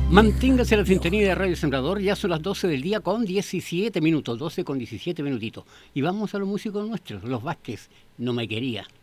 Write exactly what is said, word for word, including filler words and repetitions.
Manténgase la sintonía de Radio Sembrador, ya son las doce del día con diecisiete minutos, doce con diecisiete minutitos. Y vamos a los músicos nuestros, los Vázquez, No me quería.